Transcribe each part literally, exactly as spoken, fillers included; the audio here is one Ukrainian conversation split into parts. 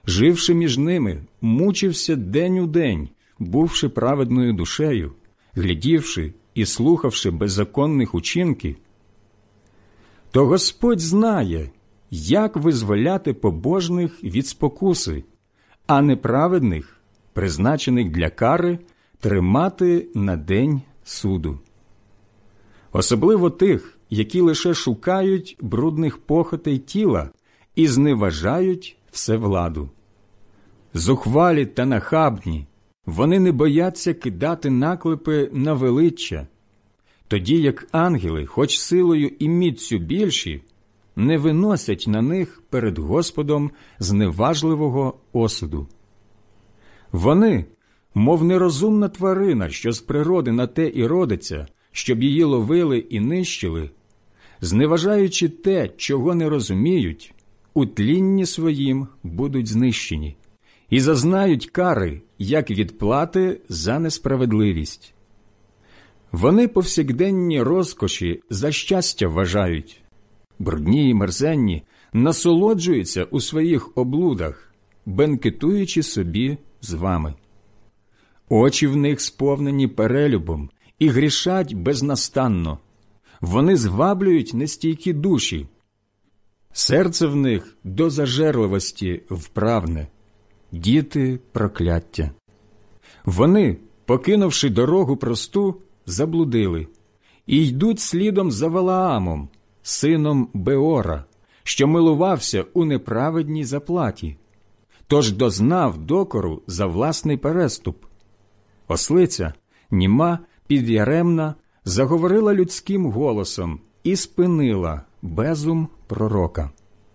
живши між ними, мучився день у день, бувши праведною душею, глядівши і слухавши беззаконних учинків, то Господь знає, як визволяти побожних від спокуси, а неправедних, призначених для кари, тримати на день суду. Особливо тих, які лише шукають брудних похотей тіла і зневажають всевладу. Зухвалі та нахабні, вони не бояться кидати наклепи на величчя, тоді як ангели, хоч силою і міццю більші, не виносять на них перед Господом зневажливого осуду. Вони, мов нерозумна тварина, що з природи на те і родиться, щоб її ловили і нищили, зневажаючи те, чого не розуміють, у тлінні своїм будуть знищені і зазнають кари, як відплати за несправедливість. Вони повсякденні розкоші за щастя вважають, брудні й мерзенні насолоджуються у своїх облудах, бенкетуючи собі з вами. Очі в них сповнені перелюбом і грішать безнастанно. Вони зваблюють нестійкі душі. Серце в них до зажерливості вправне, діти прокляття. Вони, покинувши дорогу просту, заблудили і йдуть слідом за Валаамом, сином Беора, що милувався у неправедній заплаті, тож дознав докору за власний переступ. Ослиця, німа, підяремна, заговорила людським голосом і спинила безум пророка.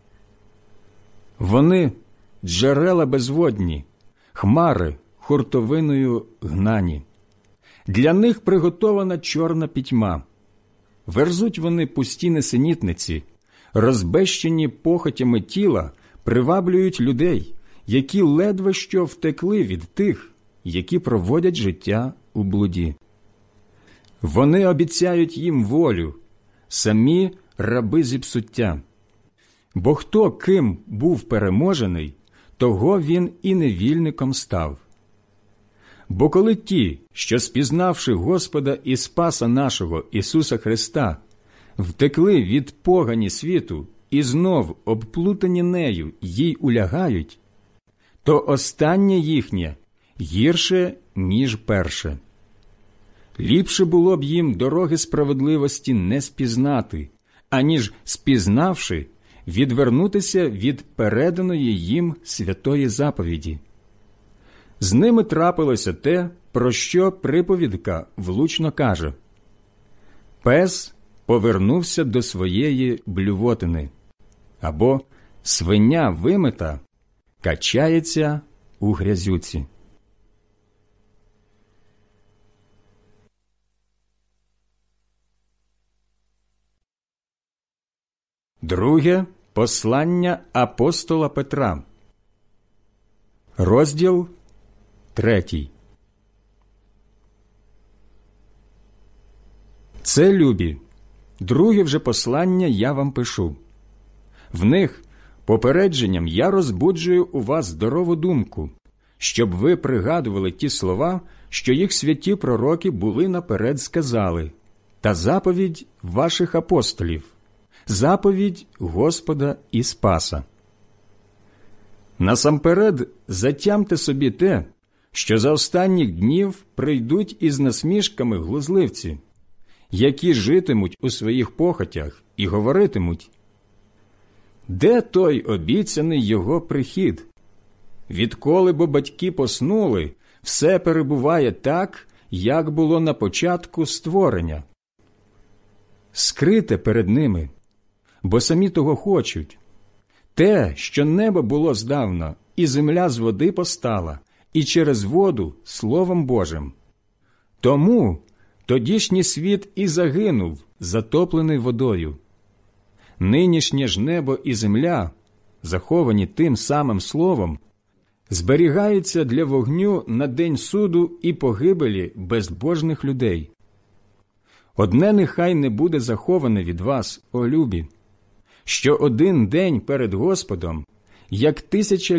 Вони – джерела безводні, хмари хуртовиною гнані. Для них приготована чорна пітьма. Верзуть вони пусті несенітниці, розбещені похотями тіла приваблюють людей, які ледве що втекли від тих, які проводять життя у блуді. Вони обіцяють їм волю, самі раби зіпсуття. Бо хто ким був переможений, того він і невільником став. Бо коли ті, що спізнавши Господа і Спаса нашого Ісуса Христа, втекли від погані світу і знов обплутані нею їй улягають, то останнє їхнє гірше, ніж перше. Ліпше було б їм дороги справедливості не спізнати, аніж, спізнавши, відвернутися від переданої їм святої заповіді. З ними трапилося те, про що приповідка влучно каже: «Пес повернувся до своєї блювотини», або «свиня вимита качається у грязюці». Друге послання апостола Петра, розділ третій. Це, любі, друге вже послання я вам пишу. В них попередженням я розбуджую у вас здорову думку, щоб ви пригадували ті слова, що їх святі пророки були наперед сказали, та заповідь ваших апостолів, заповідь Господа і Спаса. Насамперед затямте собі те, що за останніх днів прийдуть із насмішками глузливці, які житимуть у своїх похотях і говоритимуть: «Де той обіцяний його прихід? Відколи бо батьки поснули, все перебуває так, як було на початку створення». Скрите перед ними, бо самі того хочуть. Те, що небо було здавна, і земля з води постала, і через воду Словом Божим. Тому тодішній світ і загинув, затоплений водою. Нинішнє ж небо і земля, заховані тим самим Словом, зберігаються для вогню на день суду і погибелі безбожних людей. Одне нехай не буде заховане від вас, о любі, що один день перед Господом, як тисяча